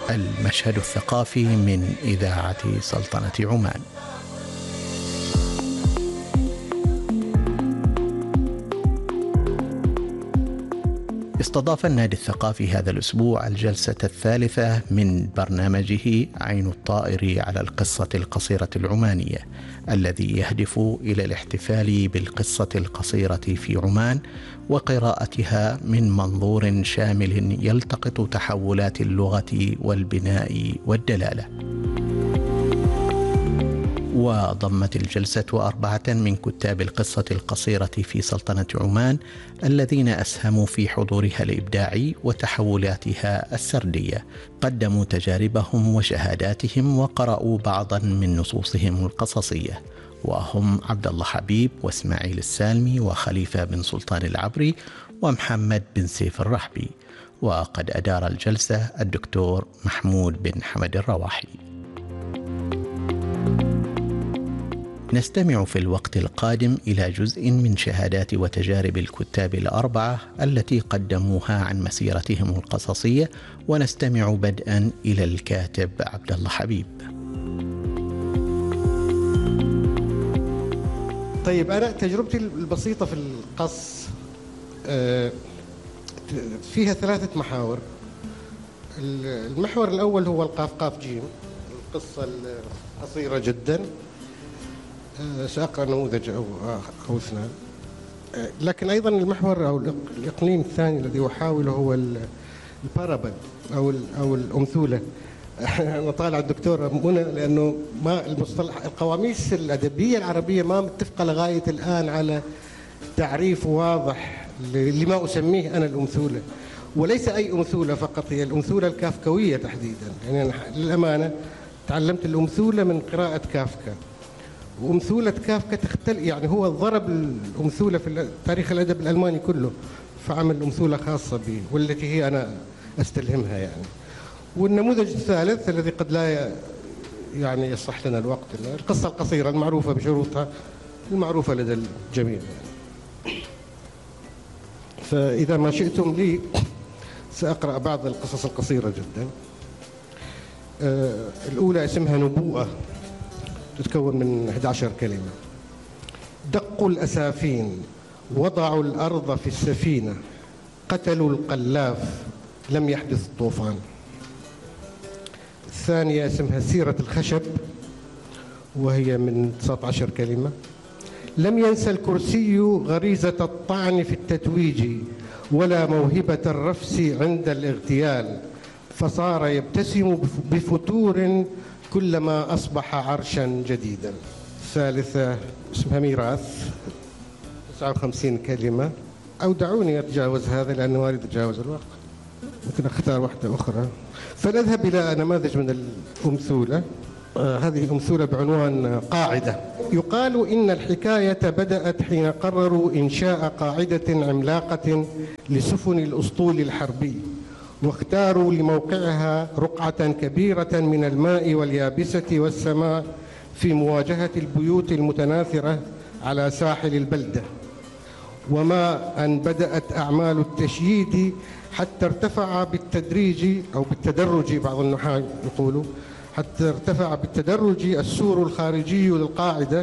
المشهد الثقافي من إذاعة سلطنة عمان. استضاف النادي الثقافي هذا الأسبوع الجلسة الثالثة من برنامجه عين الطائر على القصة القصيرة العمانية، الذي يهدف إلى الاحتفال بالقصة القصيرة في عمان وقراءتها من منظور شامل يلتقط تحولات اللغة والبناء والدلالة. وضمت الجلسة 4 من كتاب القصة القصيرة في سلطنة عمان الذين أسهموا في حضورها الإبداعي وتحولاتها السردية، قدموا تجاربهم وشهاداتهم وقرأوا بعضا من نصوصهم القصصية، وهم عبد الله حبيب واسماعيل السالمي وخليفة بن سلطان العبري ومحمد بن سيف الرحبي. وقد أدار الجلسة الدكتور محمود بن حمد الرواحي. نستمع في الوقت القادم إلى جزء من شهادات وتجارب الكتاب 4 التي قدموها عن مسيرتهم القصصية، ونستمع بدءا إلى الكاتب عبد الله حبيب. طيب، أنا تجربتي البسيطة في القص فيها 3 محاور. المحور الأول هو القاف قاف جيم، القصة القصيرة جدا. سأقرأ نموذج أو 2. لكن أيضا المحور أو الإقليم الثاني الذي أحاوله هو البارابل أو الأمثولة. أنا طالع الدكتور منى لأنه ما المصطلح القواميس الأدبية العربية ما متفقة لغاية الآن على تعريف واضح لما أسميه أنا الأمثولة، وليس أي أمثولة فقط، هي الأمثولة الكافكوية تحديدا. يعني أنا للأمانة تعلمت الأمثولة من قراءة كافكا، وأمثولة كافكا تختلف، يعني هو ضرب الأمثولة في تاريخ الأدب الألماني كله، فعمل أمثولة خاصة به والتي هي أنا أستلهمها يعني. والنموذج الثالث الذي قد لا يعني يصح لنا الوقت، القصة القصيرة المعروفة بشروطها المعروفة لدى الجميع يعني. فإذا ما شئتم لي سأقرأ بعض القصص القصيرة جدا. الأولى اسمها نبوءة، تتكون من 11 كلمة. دقوا الأسافين، وضعوا الأرض في السفينة، قتلوا القلاف، لم يحدث الطوفان. الثانية اسمها سيرة الخشب، وهي من 19 كلمة. لم ينسى الكرسي غريزة الطعن في التتويج، ولا موهبة الرفس عند الاغتيال، فصار يبتسم بفتور كلما أصبح عرشا جديدا. الثالثة اسمها ميراث، 59 كلمة. أو دعوني أتجاوز هذا لأنه ما أريد أتجاوز الوقت، ممكن أختار واحدة أخرى. فنذهب إلى نماذج من الأمثولة. هذه أمثولة بعنوان قاعدة. يقال إن الحكاية بدأت حين قرروا إنشاء قاعدة عملاقة لسفن الأسطول الحربي، واختاروا لموقعها رقعة كبيرة من الماء واليابسة والسماء في مواجهة البيوت المتناثرة على ساحل البلدة. وما أن بدأت أعمال التشييد حتى ارتفع بالتدريج أو بالتدرج، بعض النحاة يقولوا حتى ارتفع بالتدرج السور الخارجي للقاعدة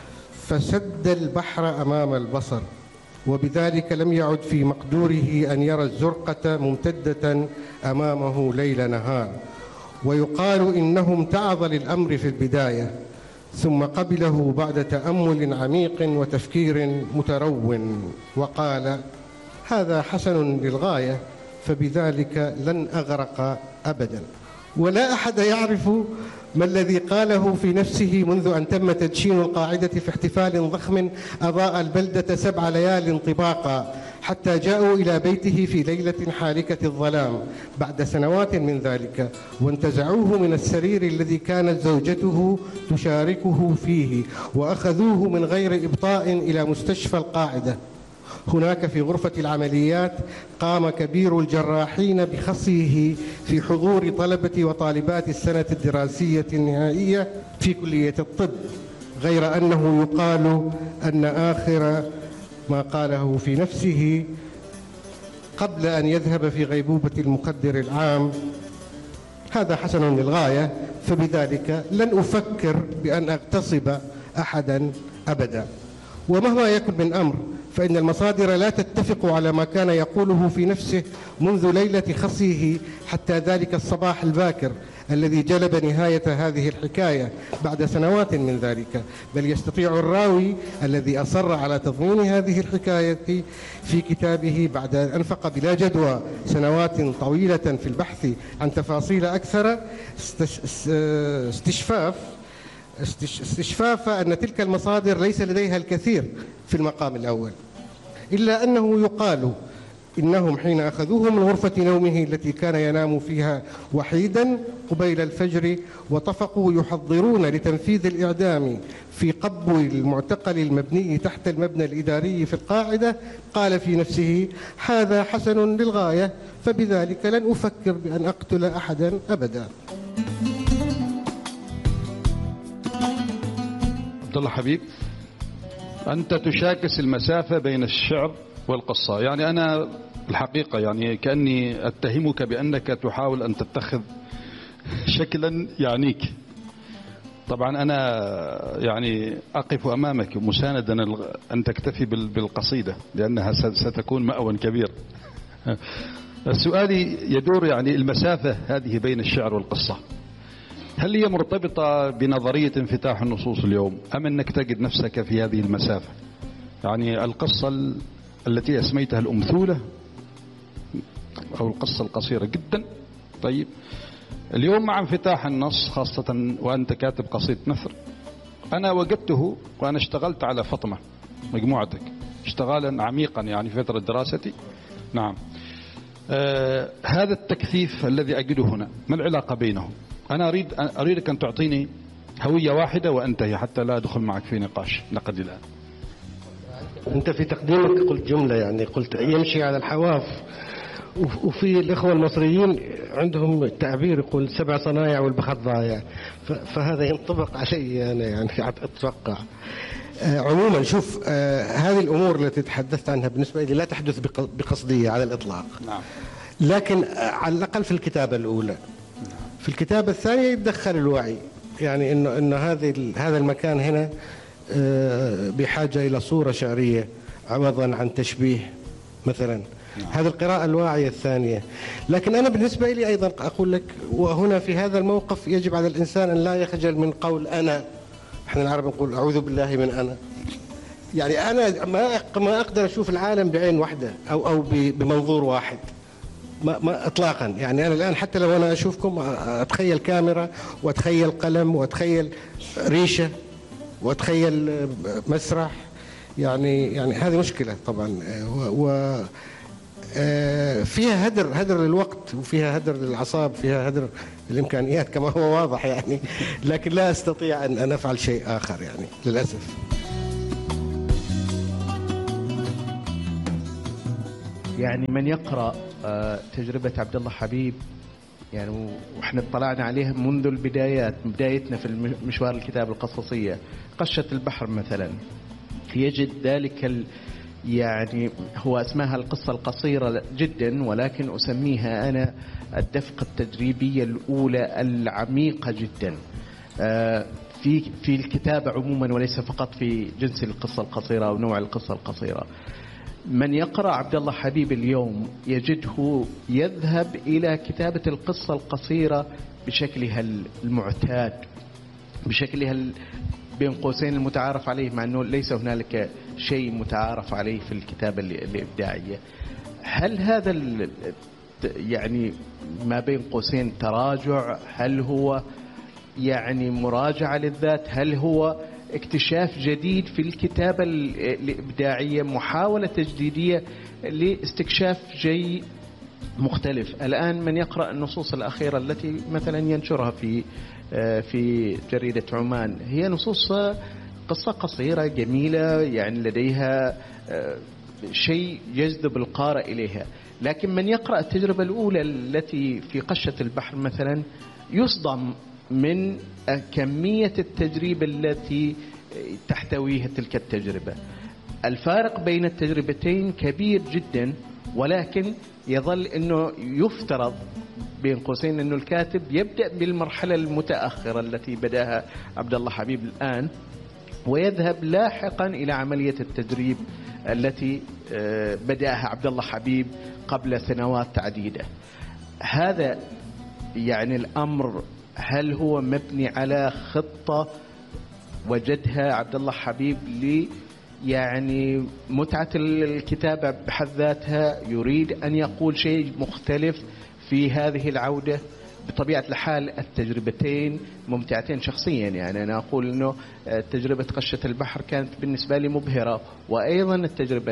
فسد البحر أمام البصر، وبذلك لم يعد في مقدوره أن يرى الزرقة ممتدة أمامه ليل نهار. ويقال إنه امتعض للأمر في البداية، ثم قبله بعد تأمل عميق وتفكير مترون، وقال: هذا حسن للغاية، فبذلك لن أغرق أبدا. ولا أحد يعرف ما الذي قاله في نفسه منذ أن تم تدشين القاعدة في احتفال ضخم أضاء البلدة 7 ليال طباقا، حتى جاءوا إلى بيته في ليلة حالكة الظلام بعد سنوات من ذلك، وانتزعوه من السرير الذي كانت زوجته تشاركه فيه، وأخذوه من غير إبطاء إلى مستشفى القاعدة. هناك في غرفة العمليات قام كبير الجراحين بخصيه في حضور طلبة وطالبات السنة الدراسية النهائية في كلية الطب، غير أنه يقال أن آخر ما قاله في نفسه قبل أن يذهب في غيبوبة المخدر العام: هذا حسن للغاية، فبذلك لن أفكر بأن أغتصب أحدا أبدا. ومهما يكن من أمر فإن المصادر لا تتفق على ما كان يقوله في نفسه منذ ليلة خصيه حتى ذلك الصباح الباكر الذي جلب نهاية هذه الحكاية بعد سنوات من ذلك. بل يستطيع الراوي الذي أصر على تضمين هذه الحكاية في كتابه بعد أن أنفق بلا جدوى سنوات طويلة في البحث عن تفاصيل أكثر استشفاف أن تلك المصادر ليس لديها الكثير في المقام الأول، إلا أنه يقال إنهم حين أخذوه من غرفة نومه التي كان ينام فيها وحيدا قبيل الفجر وطفقوا يحضرون لتنفيذ الإعدام في قبو المعتقل المبني تحت المبنى الإداري في القاعدة، قال في نفسه: هذا حسن للغاية، فبذلك لن أفكر بأن أقتل أحدا أبدا. عبد الله حبيب، أنت تشاكس المسافة بين الشعر والقصة. يعني أنا الحقيقة يعني كأني أتهمك بأنك تحاول أن تتخذ شكلا يعنيك. طبعا أنا يعني أقف أمامك مساندا أن تكتفي بالقصيدة لأنها ستكون مأوى كبير. سؤالي يدور يعني المسافة هذه بين الشعر والقصة، هل هي مرتبطة بنظرية انفتاح النصوص اليوم أم أنك تجد نفسك في هذه المسافة؟ يعني القصة التي أسميتها الأمثولة أو القصة القصيرة جدا، طيب اليوم مع انفتاح النص خاصة وأنت كاتب قصيدة نثر، أنا وجدته وأنا اشتغلت على فطمة مجموعتك اشتغالا عميقا يعني في فترة دراستي. نعم، هذا التكثيف الذي أجده هنا ما العلاقة بينه؟ أنا أريدك أن تعطيني هوية واحدة وأنتهي حتى لا أدخل معك في نقاش نقد الآن. أنت في تقديمك قلت جملة، يعني قلت يمشي على الحواف، وفي الإخوة المصريين عندهم تعبير يقول 7 صنايع والبخت ضايع، فهذا ينطبق علي أنا يعني أتوقع. عموما شوف، هذه الأمور التي تحدثت عنها بالنسبة لي لا تحدث بقصدية على الإطلاق. نعم. لكن على الأقل في الكتابة الأولى. في الكتابة الثانية يتدخل الوعي، يعني إنه هذا المكان هنا بحاجة إلى صورة شعرية عوضا عن تشبيه مثلا. هذه القراءة الواعية الثانية. لكن أنا بالنسبة لي أيضا أقول لك، وهنا في هذا الموقف يجب على الإنسان أن لا يخجل من قول أنا. احنا العرب نقول أعوذ بالله من أنا. يعني أنا ما أقدر أشوف العالم بعين واحدة أو بمنظور واحد، ما إطلاقا. يعني أنا الآن حتى لو أنا أشوفكم أتخيل كاميرا وأتخيل قلم وأتخيل ريشة وأتخيل مسرح. يعني هذه مشكلة طبعا، فيها هدر للوقت وفيها هدر للأعصاب، فيها هدر للإمكانيات كما هو واضح يعني. لكن لا أستطيع أن أفعل شيء آخر يعني للأسف. يعني من يقرأ تجربة عبد الله حبيب يعني وإحنا اطلعنا عليها منذ البدايات، بدايتنا في مشوار الكتاب القصصية، قشة البحر مثلا، يجد ذلك يعني هو اسمها القصة القصيرة جدا، ولكن أسميها أنا الدفقة التجريبية الأولى العميقة جدا في الكتابة عموما، وليس فقط في جنس القصة القصيرة أو نوع القصة القصيرة. من يقرأ عبد الله حبيب اليوم يجده يذهب إلى كتابة القصة القصيرة بشكلها المعتاد، بشكلها بين قوسين المتعارف عليه، مع أنه ليس هنالك شيء متعارف عليه في الكتابة الإبداعية. هل هذا يعني ما بين قوسين تراجع؟ هل هو يعني مراجعة للذات؟ هل هو اكتشاف جديد في الكتابة الإبداعية، محاولة تجديدية لاستكشاف شيء مختلف؟ الآن من يقرأ النصوص الأخيرة التي مثلا ينشرها في جريدة عمان، هي نصوص قصة قصيرة جميلة، يعني لديها شيء يجذب القارئ إليها. لكن من يقرأ التجربة الأولى التي في قشة البحر مثلا يصدم من كمية التجربة التي تحتويها تلك التجربة. الفارق بين التجربتين كبير جدا، ولكن يظل أنه يفترض بين قوسين أنه الكاتب يبدأ بالمرحلة المتأخرة التي بدأها عبد الله حبيب الآن، ويذهب لاحقا إلى عملية التدريب التي بدأها عبد الله حبيب قبل سنوات عديدة. هذا يعني الأمر هل هو مبني على خطة وجدها عبد الله حبيب يعني متعة الكتابة بحد ذاتها، يريد أن يقول شيء مختلف في هذه العودة؟ بطبيعة الحال التجربتين ممتعتين شخصيا، يعني أنا أقول أنه تجربة قشة البحر كانت بالنسبة لي مبهرة، وأيضا التجربة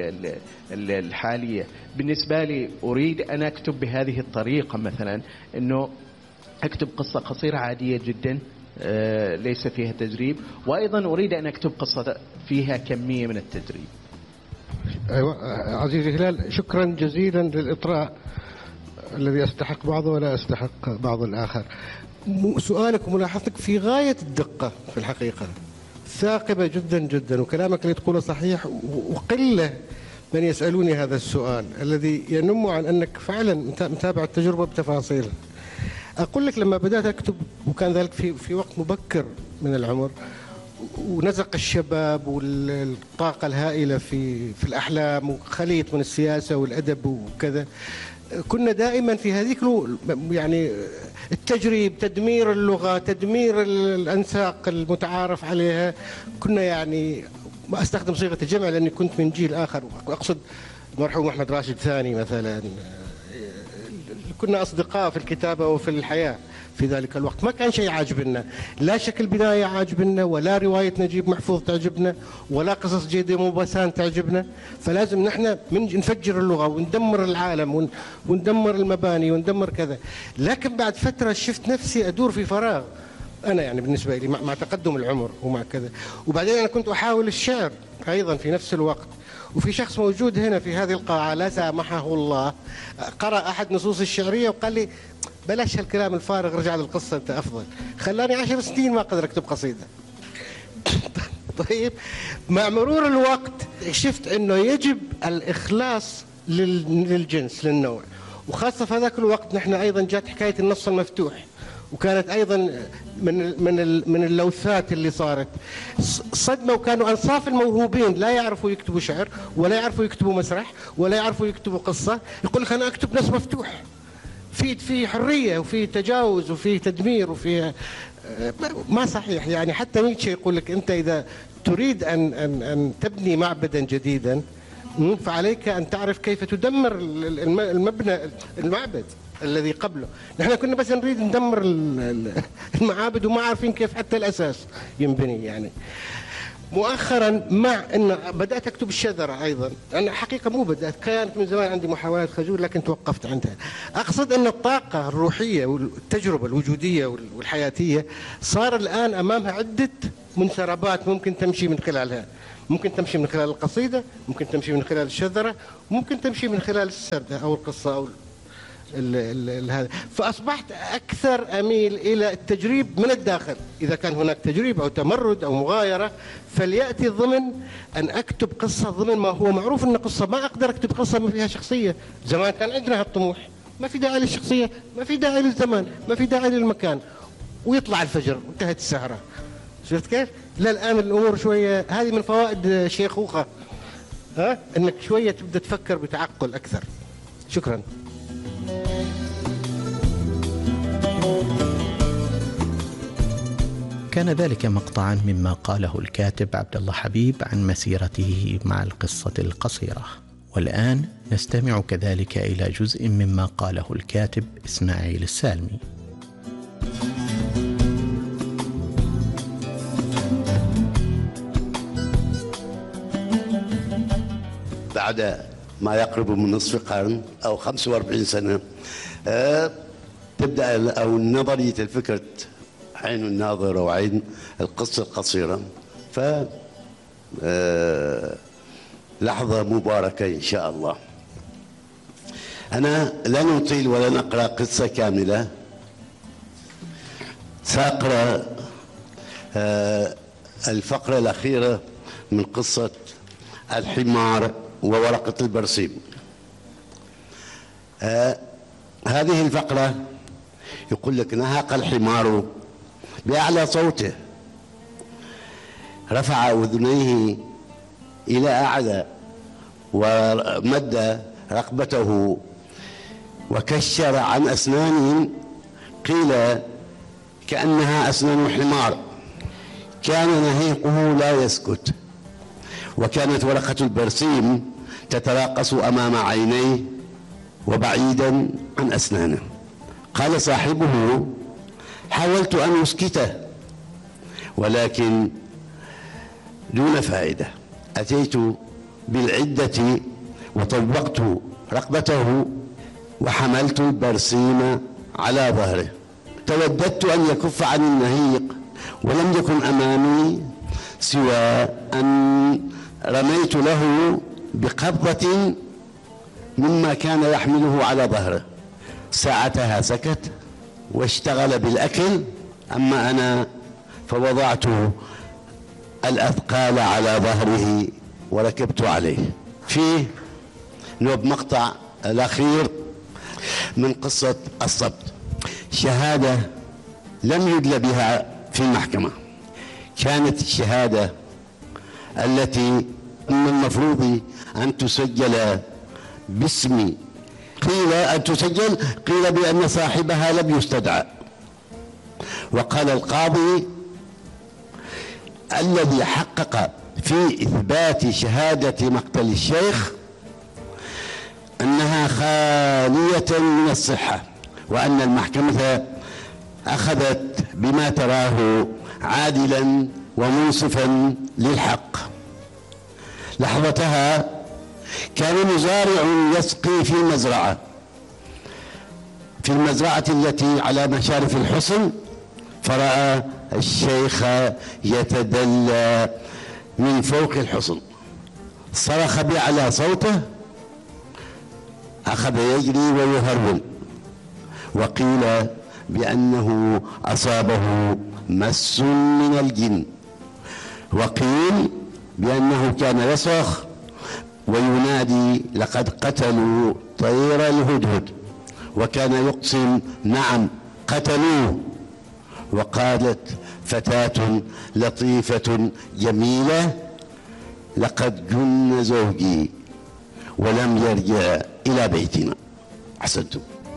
الحالية بالنسبة لي أريد أن أكتب بهذه الطريقة، مثلا أنه أكتب قصة قصيرة عادية جدا ليس فيها تجريب، وأيضا أريد أن أكتب قصة فيها كمية من التجريب. أيوة عزيزي هلال، شكرا جزيلا للإطراء الذي يستحق بعضه ولا يستحق بعض الآخر. سؤالك وملاحظتك في غاية الدقة في الحقيقة، ثاقبة جدا جدا، وكلامك اللي تقوله صحيح، وقلة من يسألوني هذا السؤال الذي ينم عن أنك فعلا متابع التجربة بتفاصيلها. أقول لك لما بدأت أكتب، وكان ذلك في وقت مبكر من العمر، ونزق الشباب والطاقة الهائلة في الأحلام، وخليط من السياسة والأدب وكذا، كنا دائما في هذيك يعني التجريب، تدمير اللغة، تدمير الأنساق المتعارف عليها. كنا يعني ما أستخدم صيغة الجمع لأني كنت من جيل آخر، أقصد المرحوم أحمد راشد ثاني مثلا. كنا أصدقاء في الكتابة وفي الحياة في ذلك الوقت. ما كان شيء عاجبنا، لا شكل بناية عاجبنا، ولا رواية نجيب محفوظ تعجبنا، ولا قصص جيدة موبسان تعجبنا. فلازم نحن نفجر اللغة وندمر العالم وندمر المباني وندمر كذا. لكن بعد فترة شفت نفسي أدور في فراغ، أنا يعني بالنسبة لي مع تقدم العمر ومع كذا. وبعدين أنا كنت أحاول الشعر أيضا في نفس الوقت. وفي شخص موجود هنا في هذه القاعة لا سامحه الله، قرأ أحد نصوص الشعرية وقال لي بلاش هالكلام الفارغ، رجع للقصة أنت أفضل. خلاني 10 سنين ما قدر أكتب قصيدة. طيب مع مرور الوقت شفت أنه يجب الإخلاص للجنس، للنوع، وخاصة في هذاك الوقت نحن أيضا جات حكاية النص المفتوح، وكانت أيضا من اللوثات اللي صارت صدمة. وكانوا أنصاف الموهوبين لا يعرفوا يكتبوا شعر، ولا يعرفوا يكتبوا مسرح، ولا يعرفوا يكتبوا قصة، يقول لك أنا أكتب نص مفتوح، في حرية وفي تجاوز وفي تدمير وفي ما صحيح. يعني حتى نيتشه يقول لك أنت إذا تريد أن تبني معبدا جديدا فعليك أن تعرف كيف تدمر المعبد الذي قبله. نحن كنا بس نريد ندمر المعابد وما عارفين كيف حتى الأساس ينبني. يعني مؤخرا مع أن بدأت أكتب الشذرة أيضا، أنا حقيقة مو بدأت، كانت من زمان عندي محاولات خجول لكن توقفت عندها. أقصد أن الطاقة الروحية والتجربة الوجودية والحياتية صار الآن أمامها عدة منسربات ممكن تمشي من خلالها. ممكن تمشي من خلال القصيدة، ممكن تمشي من خلال الشذرة، ممكن تمشي من خلال السرد أو القصة أو هذا. فأصبحت أكثر أميل إلى التجريب من الداخل. إذا كان هناك تجريب أو تمرد أو مغايرة فليأتي ضمن أن أكتب قصة ضمن ما هو معروف أن قصة. ما أقدر أكتب قصة ما فيها شخصية. زمان كان عندنا هالطموح، ما في داعي للشخصية، ما في داعي للزمان، ما في داعي للمكان، ويطلع الفجر وانتهت السهرة. شفت كيف؟ لا الآن الأمور شوية، هذه من فوائد الشيخوخة، أنك شوية تبدأ تفكر بتعقل أكثر. شكرا. كان ذلك مقطعا مما قاله الكاتب عبد الله حبيب عن مسيرته مع القصة القصيرة. والآن نستمع كذلك إلى جزء مما قاله الكاتب إسماعيل السالمي. بعد ما يقرب من نصف قرن أو 45 سنة تبدأ أو نظرية الفكرة عين الناظر وعين القصة القصيرة. ف لحظة مباركة إن شاء الله. أنا لن أطيل ولن أقرأ قصة كاملة، سأقرأ الفقرة الأخيرة من قصة الحمار وورقة البرسيم. هذه الفقرة يقول لك: نهق الحمار بأعلى صوته، رفع أذنيه إلى أعلى ومد رقبته وكشر عن أسنان قيل كأنها أسنان حمار، كان نهيقه لا يسكت، وكانت ورقة البرسيم تتراقص أمام عينيه وبعيدا عن أسنانه. قال صاحبه: حاولت أن أسكته ولكن دون فائدة، أتيت بالعدة وطبقت رقبته وحملت البرسيم على ظهره، توددت أن يكف عن النهيق ولم يكن أمامي سوى أن رميت له بقبضة مما كان يحمله على ظهره. ساعتها سكت واشتغل بالأكل، أما أنا فوضعت الأثقال على ظهره وركبت عليه. فيه نوب مقطع الأخير من قصة الصبت، شهادة لم يدل بها في المحكمة، كانت الشهادة التي من المفروض أن تسجل باسم، قيل أن تسجل، قيل بأن صاحبها لم يستدعى، وقال القاضي الذي حقق في إثبات شهادة مقتل الشيخ أنها خالية من الصحة، وأن المحكمة أخذت بما تراه عادلا ومنصفا للحق. لحظتها كان مزارع يسقي في المزرعة التي على مشارف الحصن، فرأى الشيخ يتدلى من فوق الحصن، صرخ بأعلى صوته، أخذ يجري ويهرول، وقيل بأنه أصابه مس من الجن، وقيل بأنه كان يصرخ وينادي: لقد قتلوا طير الهدهد، وكان يقسم: نعم قتلوه. وقالت فتاة لطيفة جميلة: لقد جن زوجي ولم يرجع إلى بيتنا. أحسنتم.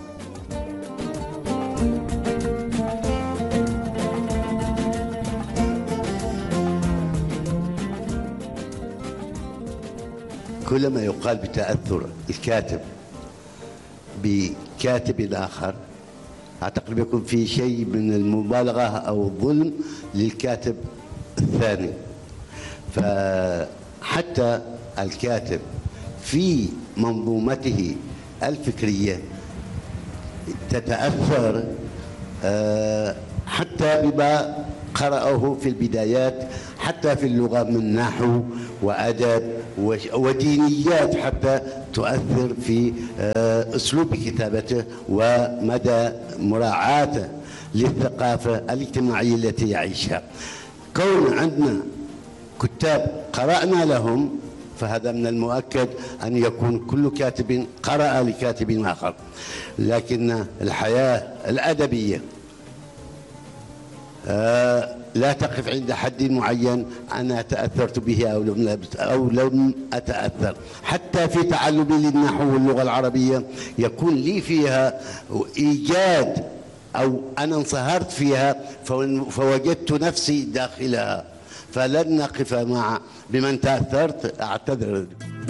كلما يقال بتأثر الكاتب بكاتب آخر أعتقد يكون في شيء من المبالغة أو الظلم للكاتب الثاني، فحتى الكاتب في منظومته الفكرية تتأثر حتى بما قرأه في البدايات، حتى في اللغة من نحو وأدب ودينيات، حتى تؤثر في أسلوب كتابته ومدى مراعاته للثقافة الاجتماعية التي يعيشها. كون عندنا كتاب قرأنا لهم، فهذا من المؤكد أن يكون كل كاتب قرأ لكاتب آخر، لكن الحياة الأدبية لا تقف عند حد معين أنا تأثرت به أو لم أتأثر. حتى في تعلمي للنحو واللغة العربية يكون لي فيها إيجاد أو أنا انصهرت فيها فوجدت نفسي داخلها، فلن نقف مع بمن تأثرت. أعتذر.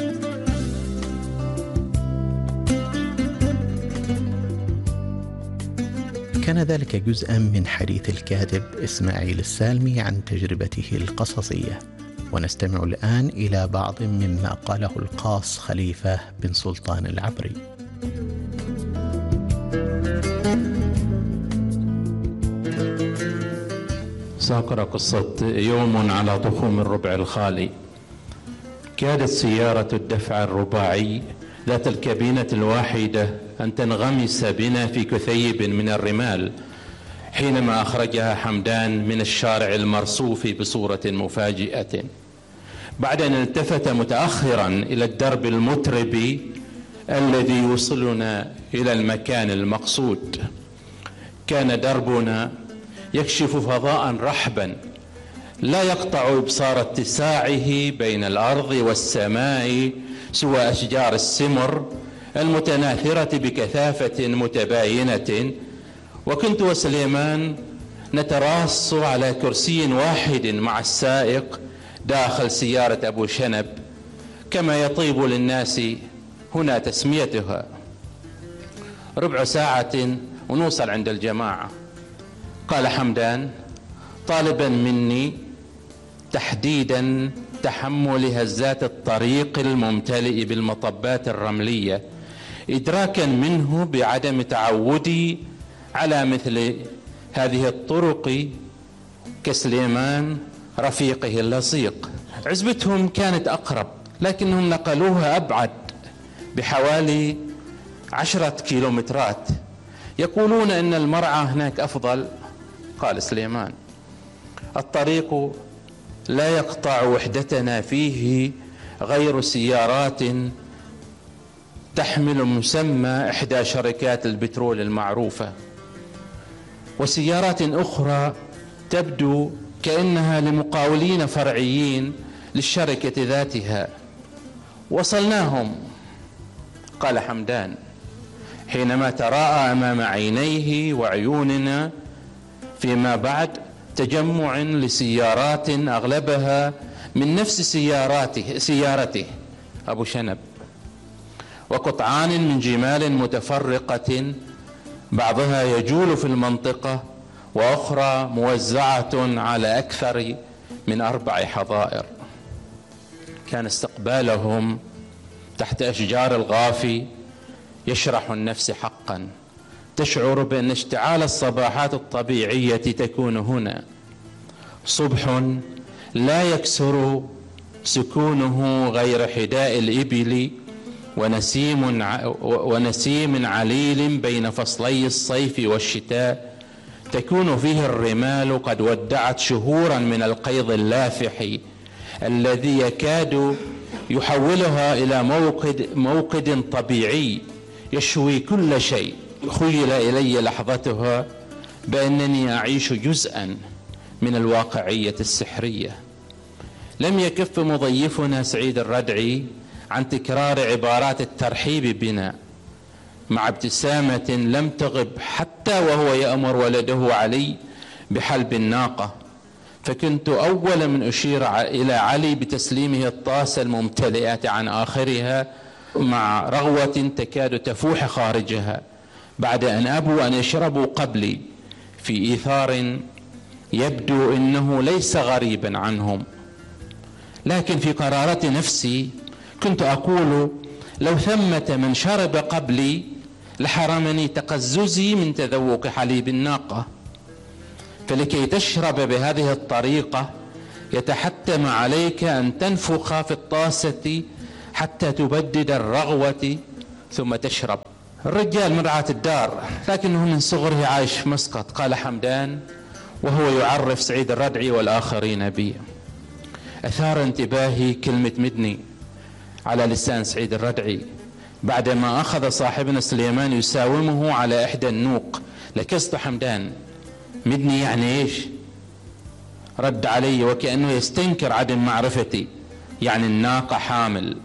كان ذلك جزءا من حديث الكاتب إسماعيل السالمي عن تجربته القصصية، ونستمع الآن إلى بعض مما قاله القاص خليفة بن سلطان العبري. سأقرأ قصة يوم على تخوم الربع الخالي. كادت سيارة الدفع الرباعي ذات الكابينة الواحدة أن تنغمس بنا في كثيب من الرمال حينما أخرجها حمدان من الشارع المرصوف بصورة مفاجئة، بعد أن التفت متأخرا إلى الدرب المترب الذي يوصلنا إلى المكان المقصود. كان دربنا يكشف فضاء رحبا لا يقطع إبصار اتساعه بين الأرض والسماء سوى أشجار السمر المتناثرة بكثافة متباينة، وكنت وسليمان نتراص على كرسي واحد مع السائق داخل سيارة أبو شنب، كما يطيب للناس هنا تسميتها. ربع ساعة ونوصل عند الجماعة. قال حمدان طالبا مني تحديدا تحمل هزات الطريق الممتلئ بالمطبات الرملية، إدراكا منه بعدم تعودي على مثل هذه الطرق كسليمان رفيقه اللصيق. عزبتهم كانت أقرب، لكنهم نقلوها أبعد بحوالي 10 كيلومترات. يقولون أن المرعى هناك أفضل. قال سليمان الطريق لا يقطع وحدتنا فيه غير سيارات تحمل مسمى إحدى شركات البترول المعروفة، وسيارات أخرى تبدو كأنها لمقاولين فرعيين للشركة ذاتها. وصلناهم. قال حمدان حينما تراءى أمام عينيه وعيوننا فيما بعد تجمع لسيارات أغلبها من نفس سيارته أبو شنب، وقطعان من جمال متفرقة بعضها يجول في المنطقة وأخرى موزعة على أكثر من 4 حظائر. كان استقبالهم تحت أشجار الغافي يشرح النفس حقا. تشعر بأن اشتعال الصباحات الطبيعية تكون هنا. صبح لا يكسر سكونه غير حداء الإبل ونسيم عليل بين فصلي الصيف والشتاء، تكون فيه الرمال قد ودعت شهورا من القيض اللافح الذي يكاد يحولها إلى موقد طبيعي يشوي كل شيء. خيل إلي لحظتها بأنني أعيش جزءا من الواقعية السحرية. لم يكف مضيفنا سعيد الردعي عن تكرار عبارات الترحيب بنا مع ابتسامة لم تغب حتى وهو يأمر ولده علي بحلب الناقة، فكنت أول من أشير إلى علي بتسليمه الطاسة الممتلئة عن آخرها مع رغوة تكاد تفوح خارجها، بعد أن أبوا أن يشربوا قبلي في إيثار يبدو أنه ليس غريبا عنهم. لكن في قرارة نفسي كنت أقول لو ثمة من شرب قبلي لحرمني تقززي من تذوق حليب الناقة. فلكي تشرب بهذه الطريقة يتحتم عليك أن تنفخ في الطاسة حتى تبدد الرغوة ثم تشرب. الرجال من رعاة الدار لكنه من صغره عايش في مسقط. قال حمدان وهو يعرف سعيد الردعي والآخرين بي. أثار انتباهي كلمة مدني على لسان سعيد الردعي بعدما أخذ صاحبنا سليمان يساومه على إحدى النوق. لكست حمدان مدني يعني إيش؟ رد علي وكأنه يستنكر عدم معرفتي. يعني الناقة حامل.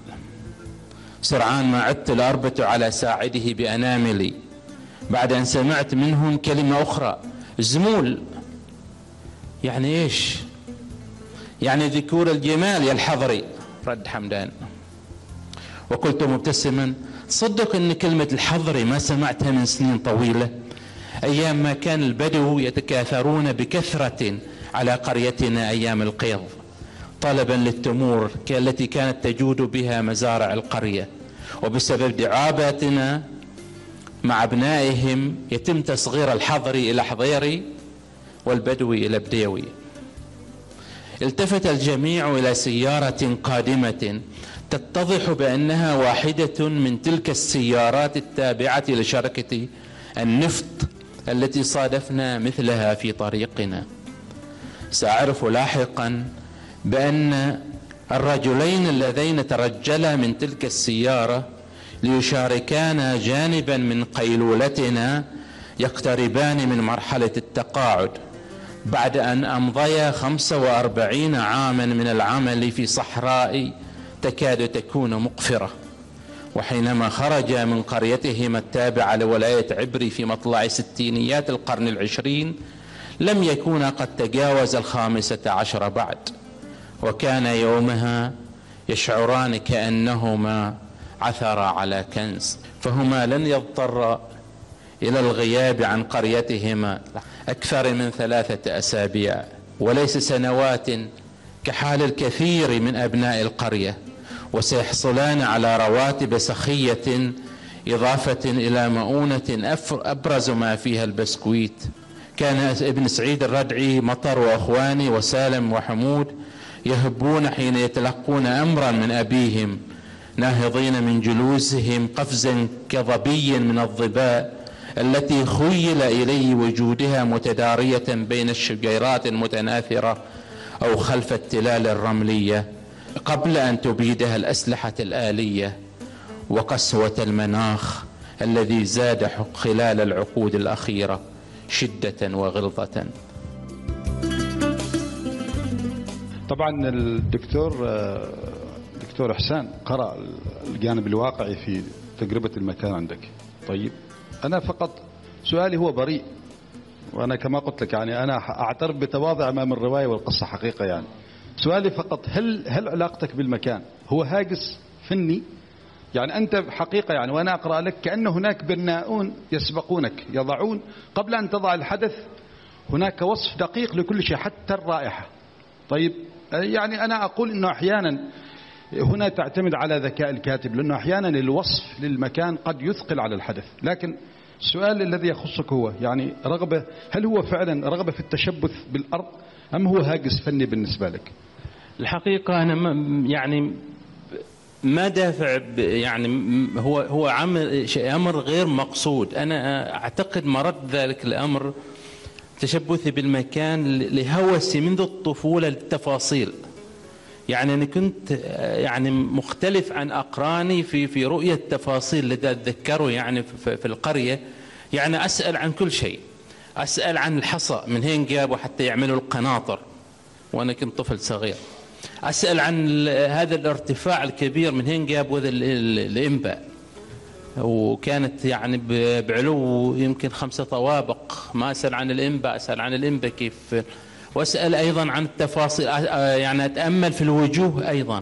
سرعان ما عدت لأربت على ساعده بأناملي بعد أن سمعت منهم كلمة أخرى زمول. يعني إيش؟ يعني ذكور الجمال يا الحضري. رد حمدان وقلت مبتسما صدق أن كلمة الحضري ما سمعتها من سنين طويلة، أيام ما كان البدو يتكاثرون بكثرة على قريتنا أيام القيض طلبا للتمور التي كانت تجود بها مزارع القرية، وبسبب دعاباتنا مع أبنائهم يتم تصغير الحضري إلى حضيري والبدوي إلى بديوي. التفت الجميع إلى سيارة قادمة تتضح بأنها واحدة من تلك السيارات التابعة لشركة النفط التي صادفنا مثلها في طريقنا. سأعرف لاحقا بأن الرجلين اللذين ترجلا من تلك السيارة ليشاركانا جانبا من قيلولتنا يقتربان من مرحلة التقاعد بعد أن أمضيا 45 عاما من العمل في صحراء تكاد تكون مقفرة. وحينما خرج من قريتهما التابعة لولاية عبري في مطلع ستينيات القرن العشرين لم يكونا قد تجاوز 15 بعد، وكان يومها يشعران كأنهما عثرا على كنز، فهما لن يضطرا إلى الغياب عن قريتهما أكثر من 3 أسابيع وليس سنوات كحال الكثير من أبناء القرية، وسيحصلان على رواتب سخية إضافة إلى مؤونة أبرز ما فيها البسكويت. كان ابن سعيد الردعي، مطر وأخواني وسالم وحمود يهبون حين يتلقون أمرا من أبيهم، ناهضين من جلوسهم قفزا كظبي من الظباء التي خيل إلي وجودها متدارية بين الشجيرات المتناثرة أو خلف التلال الرملية قبل أن تبيدها الأسلحة الآلية وقسوة المناخ الذي زاد خلال العقود الأخيرة شدة وغلظة. طبعا دكتور إحسان قرأ الجانب الواقعي في تجربة المكان عندك. طيب أنا فقط سؤالي هو بريء، وأنا كما قلت لك يعني أنا أعترف بتواضع أمام الرواية والقصة حقيقة. يعني سؤالي فقط هل علاقتك بالمكان هو هاجس فني؟ يعني أنت حقيقة يعني وأنا أقرأ لك كأن هناك بناؤون يسبقونك يضعون قبل أن تضع الحدث هناك وصف دقيق لكل شيء حتى الرائحة. طيب يعني أنا أقول أنه أحيانا هنا تعتمد على ذكاء الكاتب، لأنه أحيانا الوصف للمكان قد يثقل على الحدث. لكن السؤال الذي يخصك هو يعني رغبة، هل هو فعلا رغبة في التشبث بالأرض أم هو هاجس فني بالنسبة لك؟ الحقيقة أنا يعني ما دافع، يعني هو أمر غير مقصود. أنا أعتقد مرد ذلك الأمر تشبثي بالمكان لهوسي منذ الطفولة للتفاصيل. يعني أنا كنت يعني مختلف عن أقراني في رؤية تفاصيل لذا أتذكره يعني في القرية. يعني أسأل عن كل شيء، أسأل عن الحصى من هين جابوا حتى يعملوا القناطر وأنا كنت طفل صغير، أسأل عن هذا الارتفاع الكبير من هين جابوا الإنباء، وكانت يعني بعلو يمكن 5 طوابق. ما أسأل عن الإنباء، أسأل عن الإنباء كيف، وأسأل أيضا عن التفاصيل، يعني أتأمل في الوجوه أيضا.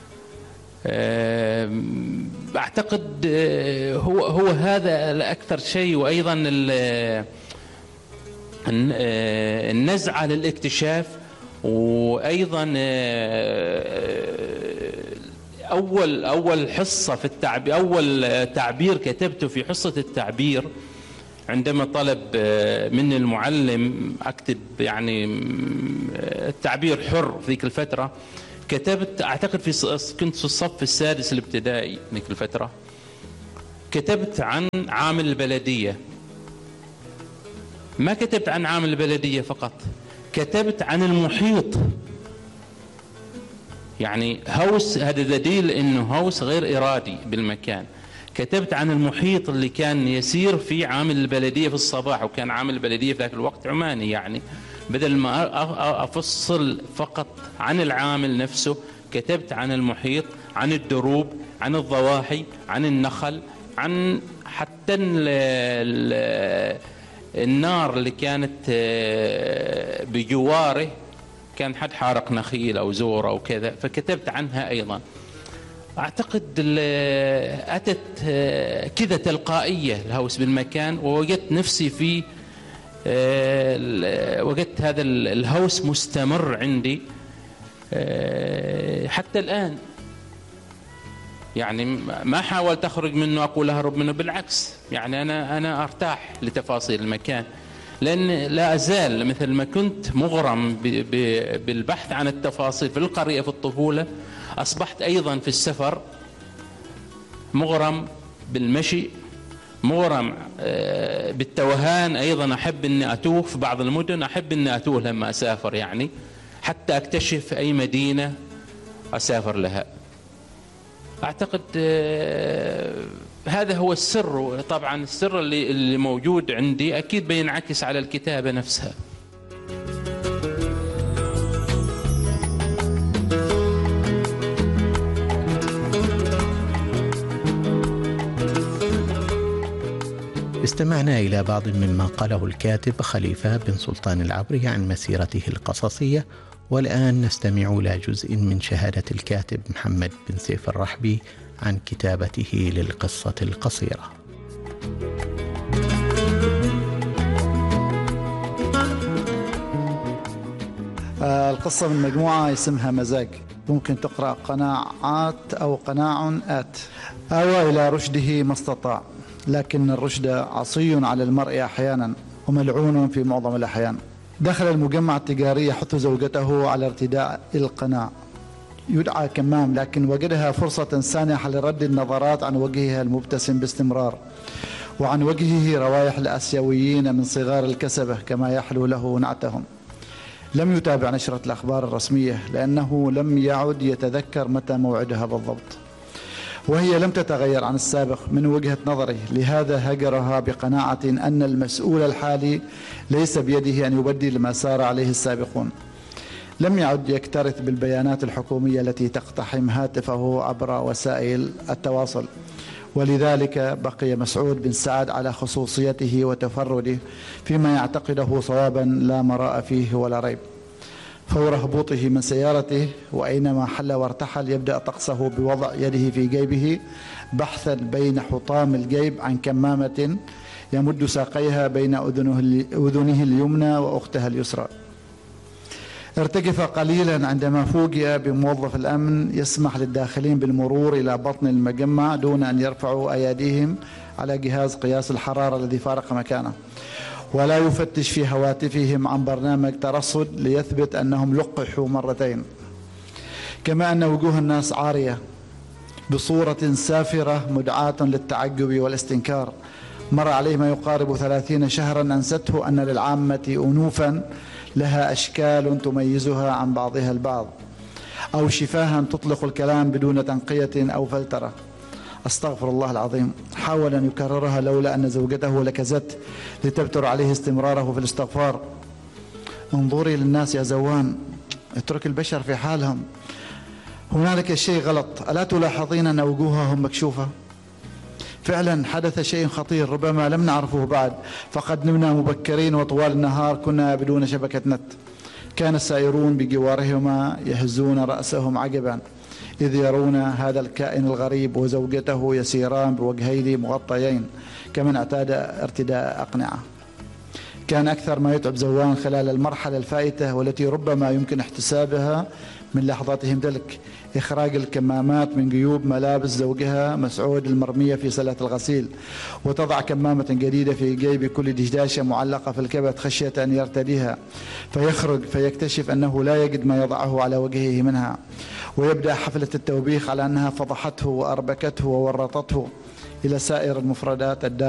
أعتقد هو هذا أكثر شيء. وأيضا النزعة للاكتشاف. وأيضا أول حصة في التعبير، أول تعبير كتبته في حصة التعبير عندما طلب مني المعلم أكتب يعني التعبير حر في ذيك الفترة. كتبت أعتقد كنت في الصف السادس الابتدائي ذيك الفترة، كتبت عن عامل البلدية. ما كتبت عن عامل البلدية فقط، كتبت عن المحيط. يعني هوس، هذا دليل انه هوس غير ارادي بالمكان. كتبت عن المحيط اللي كان يسير فيه عامل البلدية في الصباح، وكان عامل البلدية في ذاك الوقت عماني. يعني بدل ما افصل فقط عن العامل نفسه، كتبت عن المحيط، عن الدروب، عن الضواحي، عن النخل، عن حتى النار اللي كانت بجواره، كان حد حارق نخيل أو زور أو كذا، فكتبت عنها أيضا. أعتقد أتت كذا تلقائية الهوس بالمكان، ووجدت نفسي في وجدت هذا الهوس مستمر عندي حتى الآن. يعني ما حاولت أخرج منه أقول أهرب منه، بالعكس. يعني أنا أرتاح لتفاصيل المكان، لأن لا أزال مثل ما كنت مغرم بالبحث عن التفاصيل في القرية في الطفولة، أصبحت أيضا في السفر مغرم بالمشي، مغرم بالتوهان. أيضا أحب أني أتوه في بعض المدن، أحب أني أتوه لما أسافر، يعني حتى أكتشف أي مدينة أسافر لها. أعتقد هذا هو السر. طبعا السر اللي موجود عندي أكيد بينعكس على الكتابة نفسها. استمعنا إلى بعض مما قاله الكاتب خليفة بن سلطان العبري عن مسيرته القصصية، والآن نستمع إلى جزء من شهادة الكاتب محمد بن سيف الرحبي عن كتابته للقصة القصيرة. القصة من مجموعة اسمها مزاج، ممكن تقرأ قناعات أو قناعات. آوى إلى رشده ما استطاع، لكن الرشد عصي على المرء أحيانا وملعون في معظم الأحيان. دخل المجمع التجاري يحث زوجته على ارتداء القناع. يدعى كمام، لكن وجدها فرصة سانحة لرد النظرات عن وجهها المبتسم باستمرار، وعن وجهه روائح الآسيويين من صغار الكسبة كما يحلو له نعتهم. لم يتابع نشرة الأخبار الرسمية لأنه لم يعد يتذكر متى موعدها بالضبط، وهي لم تتغير عن السابق من وجهة نظره، لهذا هجرها بقناعة أن المسؤول الحالي ليس بيده أن يبدل ما سار عليه السابقون. لم يعد يكترث بالبيانات الحكومية التي تقتحم هاتفه عبر وسائل التواصل، ولذلك بقي مسعود بن سعد على خصوصيته وتفرده فيما يعتقده صوابا لا مراء فيه ولا ريب. فور هبوطه من سيارته وأينما حل وارتحل يبدأ طقسه بوضع يده في جيبه بحثا بين حطام الجيب عن كمامة يمد ساقيها بين أذنه اليمنى وأختها اليسرى. ارتجف قليلا عندما فوجئ بموظف الأمن يسمح للداخلين بالمرور إلى بطن المجمع دون أن يرفعوا أيديهم على جهاز قياس الحرارة الذي فارق مكانه، ولا يفتش في هواتفهم عن برنامج ترصد ليثبت أنهم لقحوا مرتين. كما أن وجوه الناس عارية بصورة سافرة مدعاة للتعجب والاستنكار. مر عليه ما يقارب 30 شهرا أنسته أن للعامة أنوفا لها أشكال تميزها عن بعضها البعض، أو شفاها تطلق الكلام بدون تنقية أو فلترة. أستغفر الله العظيم. حاول أن يكررها لولا أن زوجته لكزت لتبتر عليه استمراره في الاستغفار. انظري للناس يا زوان، اترك البشر في حالهم، هنالك شيء غلط، ألا تلاحظين أن وجوههم مكشوفة؟ فعلا حدث شيء خطير ربما لم نعرفه بعد، فقد نمنا مبكرين وطوال النهار كنا بدون شبكة نت. كان السائرون بجوارهما يهزون رأسهم عجبا إذ يرون هذا الكائن الغريب وزوجته يسيران بوجهين مغطيين كمن اعتاد ارتداء أقنعة. كان أكثر ما يتعب زوان خلال المرحلة الفائتة والتي ربما يمكن احتسابها من لحظاتهم تلك إخراج الكمامات من جيوب ملابس زوجها مسعود المرمية في سلة الغسيل، وتضع كمامة جديدة في جيب كل دشداشة معلقة في الكبد خشية أن يرتديها، فيخرج فيكتشف أنه لا يجد ما يضعه على وجهه منها، ويبدأ حفلة التوبيخ على أنها فضحته وأربكته وورطته إلى سائر المفردات